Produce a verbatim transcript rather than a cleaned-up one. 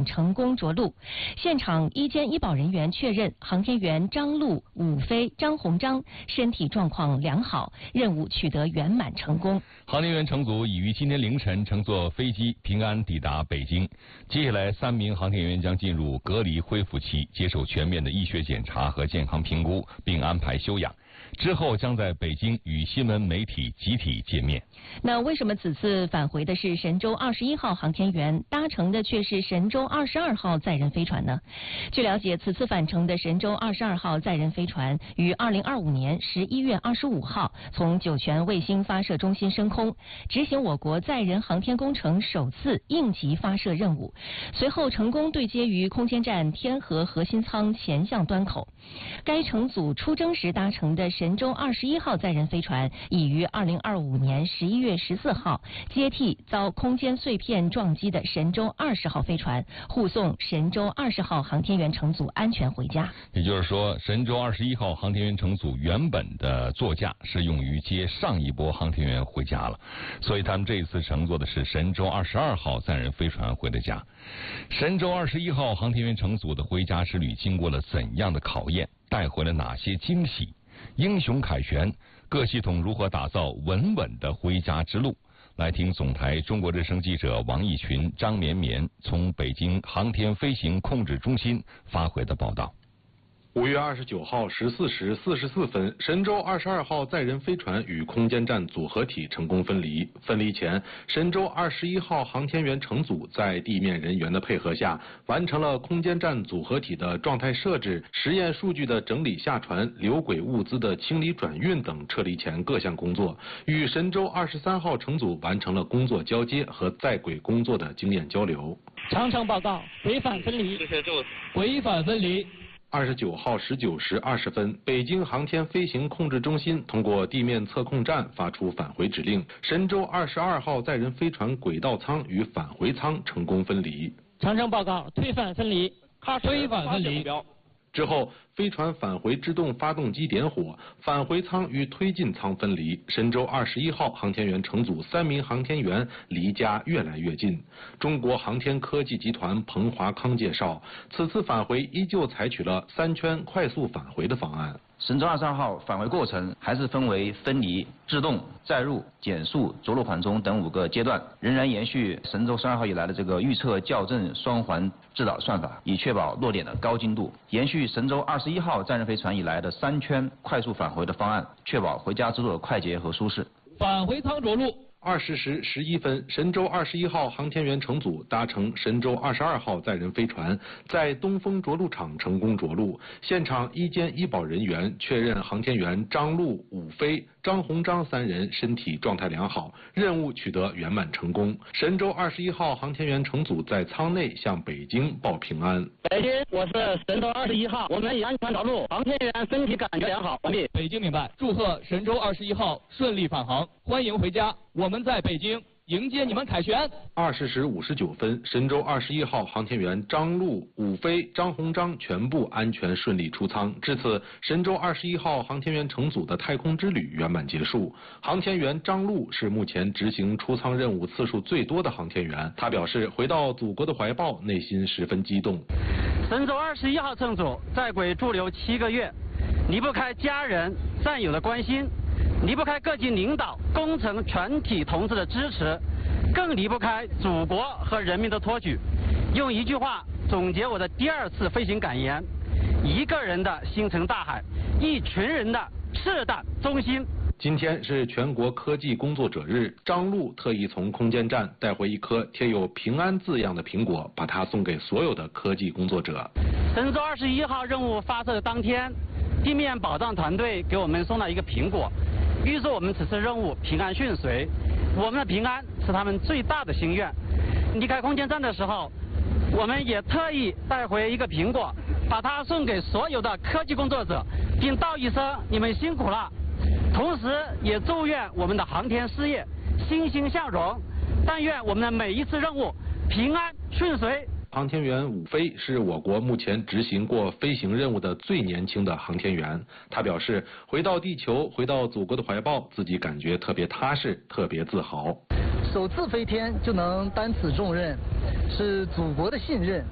场成功着陆。现场医监医保人员确认，航天员张陆、武飞、张鸿章身体状况良好，任务取得圆满成功。 航天员乘组已于今天凌晨乘坐飞机平安抵达北京。接下来，三名航天员将进入隔离恢复期，接受全面的医学检查和健康评估，并安排休养。之后将在北京与新闻媒体集体见面。 那为什么此次返回的是神舟二十一号航天员，搭乘的却是神舟二十二号载人飞船呢？据了解，此次返程的神舟二十二号载人飞船于二零二五年十一月二十五号从酒泉卫星发射中心升空，执行我国载人航天工程首次应急发射任务，随后成功对接于空间站天河核心舱前向端口。该乘组出征时搭乘的神舟二十一号载人飞船已于二零二五年十一月十四号接替遭空间碎片撞击的神舟二十号飞船，护送神舟二十号航天员乘组安全回家。 也就是说，神舟二十一号航天员乘组原本的座驾是用于接上一波航天员回家了，所以他们这一次乘坐的是神舟二十二号载人飞船回的家。神舟二十一号航天员乘组的回家之旅经过了怎样的考验，带回了哪些惊喜？英雄凯旋，各系统如何打造稳稳的回家之路？来听总台中国之声记者王义群、张绵绵从北京航天飞行控制中心发回的报道。 五月二十九号十四时四十四分，神舟二十二号载人飞船与空间站组合体成功分离。分离前，神舟二十一号航天员乘组在地面人员的配合下，完成了空间站组合体的状态设置、实验数据的整理下传、留轨物资的清理转运等撤离前各项工作，与神舟二十三号乘组完成了工作交接和在轨工作的经验交流。 长程报告，轨返分离。轨返分离。 二十九号十九时二十分，北京航天飞行控制中心通过地面测控站发出返回指令，神舟二十二号载人飞船轨道舱与返回舱成功分离。 长程报告，推返分离。推返分离。 之后，飞船返回制动发动机点火，返回舱与推进舱分离。神舟二十一号航天员乘组三名航天员离家越来越近。中国航天科技集团彭华康介绍，此次返回依旧采取了三圈快速返回的方案。 神舟二十二号返回过程还是分为分离、制动、载入、减速、着陆缓冲等五个阶段，仍然延续神舟十二号以来的这个预测校正双环制导算法，以确保落点的高精度；延续神舟二十一号载人飞船以来的三圈快速返回的方案，确保回家之路的快捷和舒适。 返回舱着陆。 二十时十一分，神舟二十一号航天员乘组搭乘神舟二十二号载人飞船，在东风着陆场成功着陆。现场医监医保人员确认航天员张陆、武飞、张鸿章三人身体状态良好，任务取得圆满成功。神舟二十一号航天员乘组在舱内向北京报平安。 北京，我是神舟二十一号，我们已安全着陆，航天员身体感觉良好，完毕。 北京明白，祝贺神舟二十一号顺利返航，欢迎回家。我们在北京迎接你们凯旋。 二十时五十九分，神舟二十一号航天员张陆、武飞、张鸿章全部安全顺利出舱。至此，神舟二十一号航天员乘组的太空之旅圆满结束。航天员张陆是目前执行出舱任务次数最多的航天员。他表示，回到祖国的怀抱，内心十分激动。 神舟二十一号乘组在轨驻留七个月，离不开家人、战友的关心。离不开各级领导、工程全体同志的支持，更离不开祖国和人民的托举。用一句话总结我的第二次飞行感言：一个人的星辰大海，一群人的赤胆忠心。 今天是全国科技工作者日，张陆特意从空间站带回一颗贴有平安字样的苹果，把它送给所有的科技工作者。 神舟二十一号任务发射的当天，地面保障团队给我们送了一个苹果，预祝我们此次任务平安顺遂。我们的平安是他们最大的心愿。离开空间站的时候，我们也特意带回一个苹果，把它送给所有的科技工作者，并道一声你们辛苦了。同时也祝愿我们的航天事业欣欣向荣，但愿我们的每一次任务平安顺遂。 航天员武飞是我国目前执行过飞行任务的最年轻的航天员。他表示，回到地球，回到祖国的怀抱，自己感觉特别踏实，特别自豪。 首次飞天就能担此重任，是祖国的信任，